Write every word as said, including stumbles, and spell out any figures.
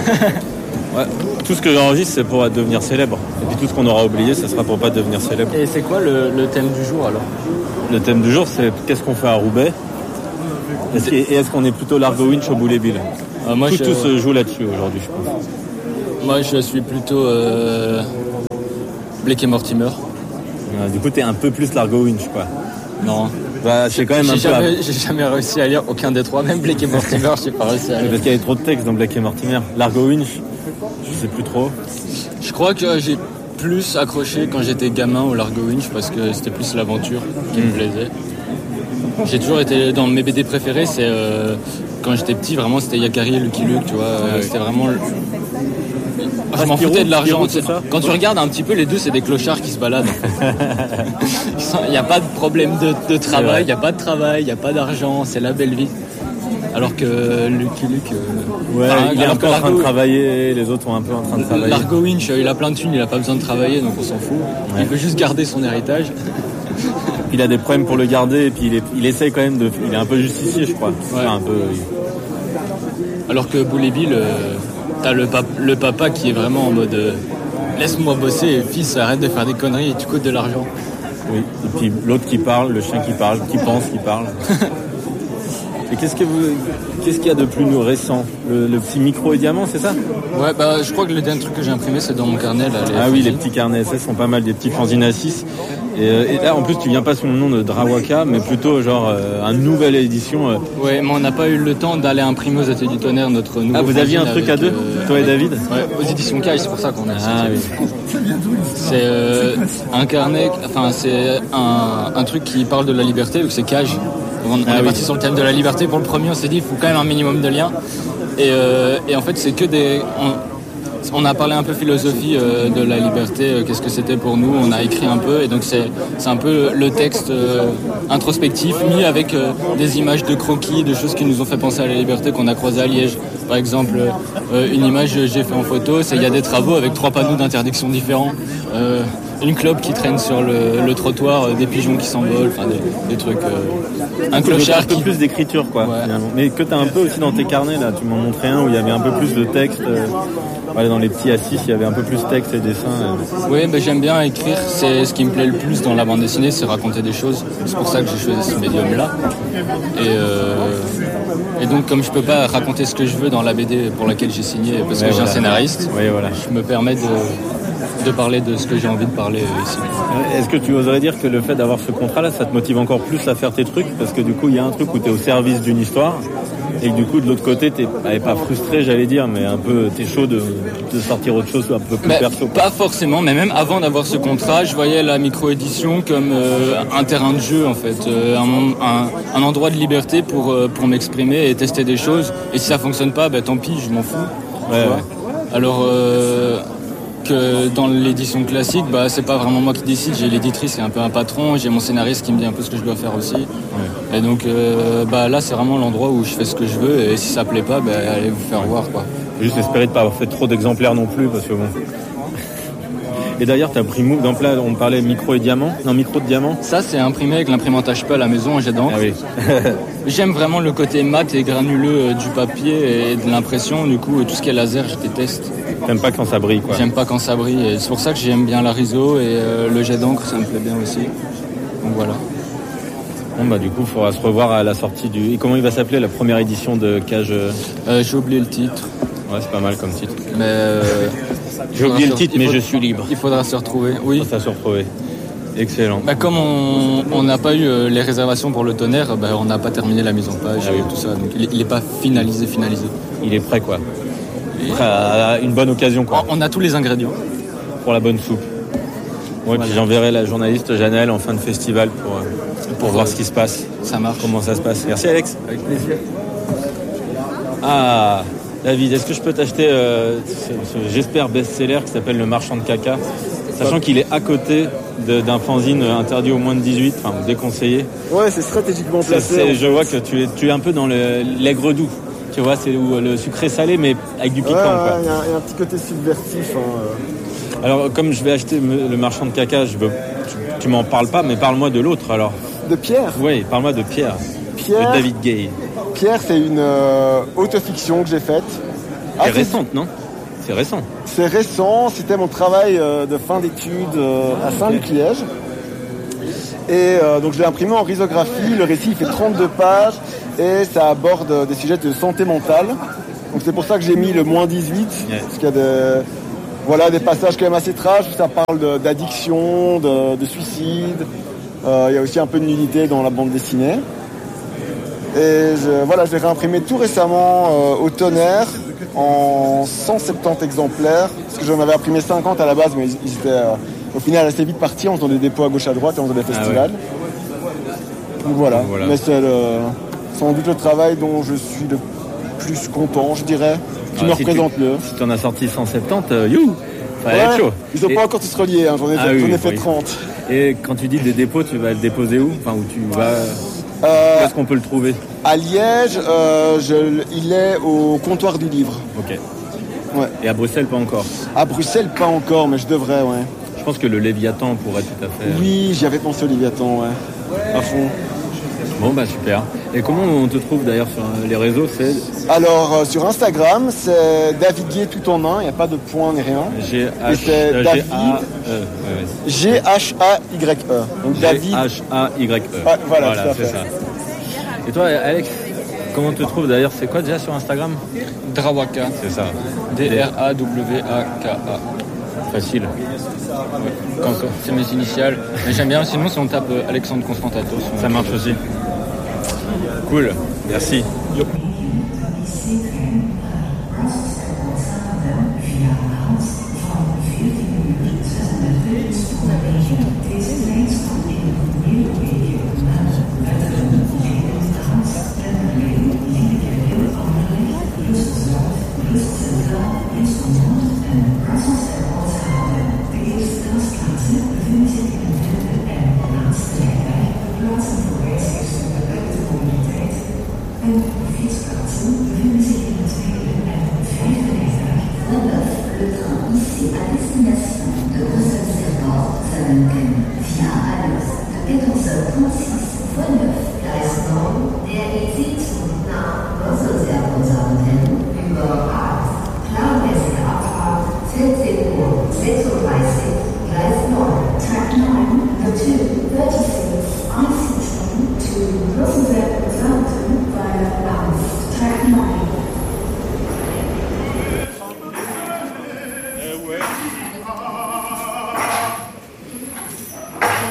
Ouais, tout ce que j'enregistre, c'est pour devenir célèbre. Et puis tout ce qu'on aura oublié, ça sera pour pas devenir célèbre. Et c'est quoi le, le thème du jour alors ? Le thème du jour, c'est qu'est-ce qu'on fait à Roubaix ? Est-ce, et est-ce qu'on est plutôt Largo Winch au Boulet-Bill ? euh, moi, tout, je... tout se joue là-dessus aujourd'hui, je pense. Moi, je suis plutôt euh... Blake et Mortimer. Ouais, du coup, t'es un peu plus Largo Winch, quoi. Non. Bah, c'est quand même j'ai un jamais, peu... J'ai jamais réussi à lire aucun des trois, même Blake et Mortimer, j'ai pas réussi à lire. Parce qu'il y avait trop de texte dans Blake et Mortimer. Largo Winch, je sais plus trop. Je crois que j'ai plus accroché quand j'étais gamin au Largo Winch parce que c'était plus l'aventure qui mmh. me plaisait. J'ai toujours été dans mes B D préférés, c'est euh, quand j'étais petit, vraiment c'était Yakari et Lucky Luke, tu vois. Ah, oui. C'était vraiment. Le... Je m'en foutais de l'argent. Quand tu regardes un petit peu, les deux, c'est des clochards qui se baladent. Il n'y a pas de problème de, de travail, il n'y a pas de travail, il n'y a pas d'argent, c'est la belle vie. Alors que Lucky Luke. Euh... Ouais, enfin, il est un peu en train de Largo... travailler, les autres sont un peu en train de travailler. Largo Winch, il a plein de thunes, il n'a pas besoin de travailler, donc on s'en fout. Ouais. Il veut juste garder son héritage. Il a des problèmes pour le garder, et puis il, est, il essaye quand même de. Il est un peu justicier, je crois. Ouais. Un peu. Alors que Boulet-Bill, euh, t'as le, pap- le papa qui est vraiment en mode euh, laisse-moi bosser, fils, arrête de faire des conneries et tu coûtes de l'argent. Oui, et puis l'autre qui parle, le chien qui parle, qui pense, qui parle. Et qu'est-ce, que vous, qu'est-ce qu'il y a de plus récent ? le, le petit micro et diamant, c'est ça ? Ouais, bah je crois que le dernier truc que j'ai imprimé, c'est dans mon carnet. Là, les ah fanzines. Oui, les petits carnets, ça sont pas mal, des petits fanzines à six. Et, euh, et là, en plus, tu viens pas sous le nom de Drawaka, mais plutôt genre euh, une nouvelle édition. Euh... Ouais, mais on n'a pas eu le temps d'aller imprimer aux Ateliers du Tonnerre notre nouveau. Ah, vous aviez un truc à deux, euh, toi et David ? Ouais, aux éditions Cage, c'est pour ça qu'on a. Ah oui. C'est euh, un carnet, enfin c'est un, un truc qui parle de la liberté, vu que c'est Cage. On, on ah est oui. parti sur le thème de la liberté. Pour le premier, on s'est dit il faut quand même un minimum de liens. Et, euh, et en fait, c'est que des. On, on a parlé un peu philosophie euh, de la liberté, euh, qu'est-ce que c'était pour nous. On a écrit un peu, et donc c'est, c'est un peu le texte euh, introspectif mis avec euh, des images de croquis, de choses qui nous ont fait penser à la liberté qu'on a croisées à Liège. Par exemple, euh, une image que j'ai fait en photo, c'est il y a des travaux avec trois panneaux d'interdiction différents. Euh, une clope qui traîne sur le, le trottoir, euh, des pigeons qui s'envolent, enfin des, des trucs. Euh, un clochard un peu qui... plus d'écriture, quoi. Ouais. Mais que t'as un peu aussi dans tes carnets là. Tu m'en montrais un où il y avait un peu plus de texte. Euh, voilà, dans les petits A six, il y avait un peu plus de texte et dessin. Euh. Oui, ben j'aime bien écrire. C'est ce qui me plaît le plus dans la bande dessinée, c'est raconter des choses. C'est pour ça que j'ai choisi ce médium-là. Et euh, et donc, comme je peux pas raconter ce que je veux dans la B D pour laquelle j'ai signé, parce ouais, que voilà. j'ai un scénariste, ouais, voilà. je me permets de de parler de ce que j'ai envie de parler ici. Est-ce que tu oserais dire que le fait d'avoir ce contrat-là, ça te motive encore plus à faire tes trucs ? Parce que du coup, il y a un truc où tu es au service d'une histoire et que du coup, de l'autre côté, tu n'es pas frustré, j'allais dire, mais un peu, tu es chaud de, de sortir autre chose un peu plus mais perso. Pas forcément, mais même avant d'avoir ce contrat, je voyais la micro-édition comme euh, un terrain de jeu, en fait, euh, un, un, un endroit de liberté pour, euh, pour m'exprimer et tester des choses. Et si ça fonctionne pas, bah, tant pis, je m'en fous. Ouais, ouais. Alors... Euh, que dans l'édition classique, bah, c'est pas vraiment moi qui décide, j'ai l'éditrice qui est un peu un patron, j'ai mon scénariste qui me dit un peu ce que je dois faire aussi. Ouais. Et donc euh, bah, là c'est vraiment l'endroit où je fais ce que je veux et si ça plaît pas, bah, allez vous faire voir quoi. Juste espérer de pas avoir fait trop d'exemplaires non plus parce que bon. Et d'ailleurs t'as pris mou, donc là on parlait micro et diamant, non micro de diamant. Ça c'est imprimé avec l'imprimante H P à la maison en jet d'encre. Ah oui. J'aime vraiment le côté mat et granuleux du papier et de l'impression, du coup tout ce qui est laser je déteste. T'aimes pas quand ça brille quoi. J'aime pas quand ça brille et c'est pour ça que j'aime bien la riso et euh, le jet d'encre ça me plaît bien aussi. Donc voilà. Bon bah du coup il faudra se revoir à la sortie du... Et comment il va s'appeler la première édition de Cage euh... euh, J'ai oublié le titre. Ouais c'est pas mal comme titre. Mais euh, j'ai oublié le titre mais je suis libre. Il faudra se retrouver. Oui. Il faudra se retrouver. Excellent. Bah, comme on n'a pas eu euh, les réservations pour le Tonnerre, bah, on n'a pas terminé la mise en page ah, oui. et tout ça. Donc il n'est pas finalisé, finalisé. Il est prêt quoi. Et... Prêt à une bonne occasion quoi. On a tous les ingrédients. Pour la bonne soupe. Ouais, voilà. Puis j'enverrai la journaliste Janelle en fin de festival pour, pour, pour voir euh, ce qui se passe. Ça marche. Comment ça se passe. Merci Alex. Avec plaisir. Ah, David, est-ce que je peux t'acheter euh, ce, ce, j'espère, best-seller qui s'appelle Le Marchand de Caca, sachant qu'il est à côté de, d'un fanzine interdit aux moins de dix-huit, enfin déconseillé. Ouais, c'est stratégiquement placé. C'est, je vois que tu es, tu es un peu dans le, l'aigre doux. Tu vois, c'est où le sucré salé, mais avec du piquant. Ouais, quoi. Il y, y a un petit côté subversif. Hein. Alors, comme je vais acheter Le Marchand de Caca, je veux, tu, tu m'en parles pas, mais parle-moi de l'autre alors. De Pierre ? Oui, parle-moi de Pierre. Pierre. De David Gay. Pierre, c'est une euh, autofiction que j'ai faite. Ah, c'est c'est- récente, non? C'est récent. C'est récent, c'était mon travail euh, de fin d'études euh, à Saint-Luc-Liège. Et euh, donc je l'ai imprimé en risographie, le récit il fait trente-deux pages et ça aborde euh, des sujets de santé mentale. Donc c'est pour ça que j'ai mis le moins dix-huit, Ouais. parce qu'il y a des, voilà, des passages quand même assez trash où ça parle de- d'addiction, de, de suicide. Euh, il y a aussi un peu de nudité dans la bande dessinée. Et je, voilà, je l'ai réimprimé tout récemment euh, au Tonnerre en cent soixante-dix exemplaires, parce que j'en avais imprimé cinquante à la base, mais ils, ils étaient euh, au final assez vite partis en faisant des dépôts à gauche à droite et en faisant des Ah festivals. Donc voilà, Voilà. mais c'est le- sans doute le travail dont je suis le plus content, je dirais, qui Ah, me si représente tu, mieux. Si tu en as sorti cent soixante-dix, euh, you Ça va Ouais, être chaud. ils n'ont Et- pas encore tous reliés, hein, j'en ai Ah fait, oui, j'en ai oui, fait oui. trente. Et quand tu dis des dépôts, tu vas le déposer où? Enfin, où tu vas... Euh, Où est-ce qu'on peut le trouver? à Liège, euh, je- il est au comptoir du livre. Ok. Ouais. Et à Bruxelles, pas encore. À Bruxelles, pas encore, mais je devrais, ouais. Je pense que le Léviathan pourrait tout à fait... Oui, j'y avais pensé au Léviathan, ouais. À fond. Bon, bah super. Et comment on te trouve d'ailleurs sur euh, les réseaux? C'est Alors, euh, sur Instagram, c'est David Gué tout en un, il n'y a pas de point ni rien. G Et H c'est euh, David. G A E. Ouais, G H A Y E. Donc ouais. David. G H A Y E. Ouais, voilà, tout à c'est fait. ça. Et toi, Alex, comment on te trouve d'ailleurs? C'est quoi déjà sur Instagram? Drawaka. C'est ça. D R A W A K A. Facile. Quand- quand- C'est mes initiales. Mais j'aime bien, sinon si on tape euh, Alexandre Constantatos. on Ça va marche trouver. aussi. Cool. Merci. Via Alos de quatorze heures trente-six fois neuf.